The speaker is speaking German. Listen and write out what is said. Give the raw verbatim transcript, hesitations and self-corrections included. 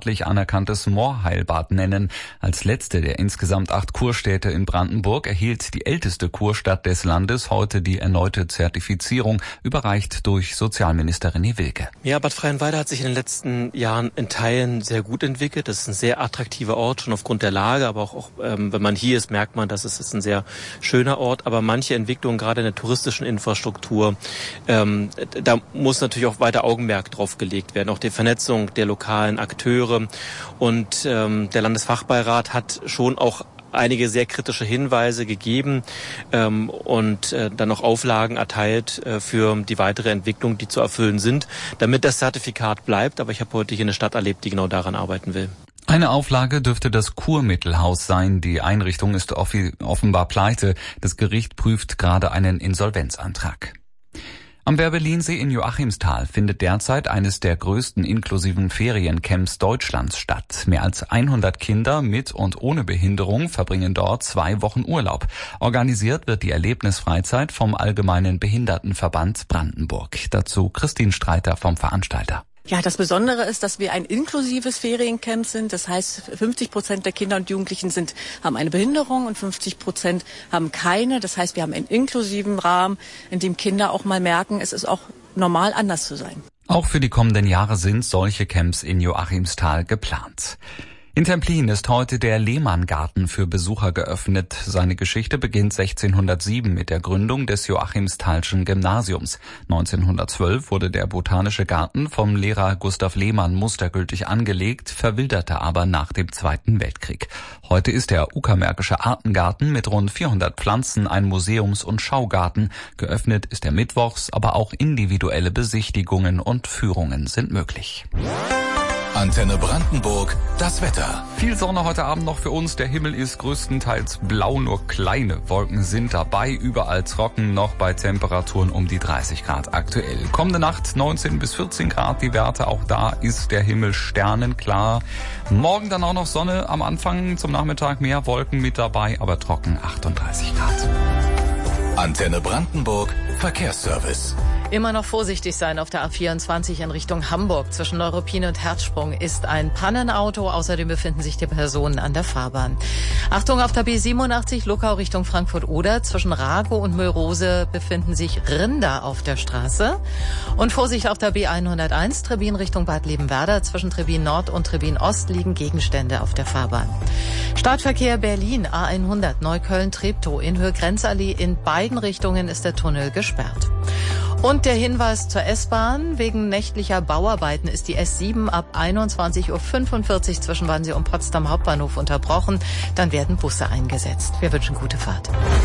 staatlich anerkanntes Moorheilbad nennen. Als letzte der insgesamt acht Kurstädte in Brandenburg erhielt die älteste Kurstadt des Landes heute die erneute Zertifizierung, überreicht durch Sozialminister René Wilke. Ja, Bad Freienwalde hat sich in den letzten Jahren in Teilen sehr gut entwickelt. Das ist ein sehr attraktiver Ort, schon aufgrund der Lage, aber auch, auch ähm, wenn man hier ist, merkt man, dass es ist ein sehr schöner Ort. Aber manche Entwicklungen, gerade in der touristischen Infrastruktur, ähm, da muss natürlich auch weiter Augenmerk drauf gelegt werden. Auch die Vernetzung der lokalen Akteure. Und ähm, der Landesfachbeirat hat schon auch einige sehr kritische Hinweise gegeben ähm, und äh, dann noch Auflagen erteilt äh, für die weitere Entwicklung, die zu erfüllen sind, damit das Zertifikat bleibt. Aber ich habe heute hier eine Stadt erlebt, die genau daran arbeiten will. Eine Auflage dürfte das Kurmittelhaus sein. Die Einrichtung ist offenbar pleite. Das Gericht prüft gerade einen Insolvenzantrag. Am Werbelinsee in Joachimsthal findet derzeit eines der größten inklusiven Feriencamps Deutschlands statt. Mehr als hundert Kinder mit und ohne Behinderung verbringen dort zwei Wochen Urlaub. Organisiert wird die Erlebnisfreizeit vom Allgemeinen Behindertenverband Brandenburg. Dazu Christine Streiter vom Veranstalter. Ja, das Besondere ist, dass wir ein inklusives Feriencamp sind. Das heißt, fünfzig Prozent der Kinder und Jugendlichen sind, haben eine Behinderung und fünfzig Prozent haben keine. Das heißt, wir haben einen inklusiven Rahmen, in dem Kinder auch mal merken, es ist auch normal, anders zu sein. Auch für die kommenden Jahre sind solche Camps in Joachimsthal geplant. In Templin ist heute der Lehmann-Garten für Besucher geöffnet. Seine Geschichte beginnt sechzehnhundertsieben mit der Gründung des Joachimsthalschen Gymnasiums. neunzehnhundertzwölf wurde der Botanische Garten vom Lehrer Gustav Lehmann mustergültig angelegt, verwilderte aber nach dem Zweiten Weltkrieg. Heute ist der Uckermärkische Artengarten mit rund vierhundert Pflanzen ein Museums- und Schaugarten. Geöffnet ist er mittwochs, aber auch individuelle Besichtigungen und Führungen sind möglich. Antenne Brandenburg, das Wetter. Viel Sonne heute Abend noch für uns. Der Himmel ist größtenteils blau, nur kleine Wolken sind dabei. Überall trocken, noch bei Temperaturen um die dreißig Grad aktuell. Kommende Nacht neunzehn bis vierzehn Grad die Werte. Auch da ist der Himmel sternenklar. Morgen dann auch noch Sonne am Anfang, zum Nachmittag mehr Wolken mit dabei, aber trocken achtunddreißig Grad. Antenne Brandenburg, Verkehrsservice. Immer noch vorsichtig sein auf der A vierundzwanzig in Richtung Hamburg. Zwischen Neuruppin und Herzsprung ist ein Pannenauto. Außerdem befinden sich die Personen an der Fahrbahn. Achtung auf der B siebenundachtzig Luckau Richtung Frankfurt-Oder. Zwischen Ragow und Müllrose befinden sich Rinder auf der Straße. Und Vorsicht auf der B hunderteins Trebbin Richtung Bad Lebenwerder. Zwischen Trebbin Nord und Trebbin Ost liegen Gegenstände auf der Fahrbahn. Startverkehr Berlin A hundert Neukölln-Treptow in Höhe Grenzallee. In beiden Richtungen ist der Tunnel gesperrt. Und der Hinweis zur S-Bahn. Wegen nächtlicher Bauarbeiten ist die S sieben ab einundzwanzig Uhr fünfundvierzig zwischen Wannsee und Potsdam Hauptbahnhof unterbrochen. Dann werden Busse eingesetzt. Wir wünschen gute Fahrt.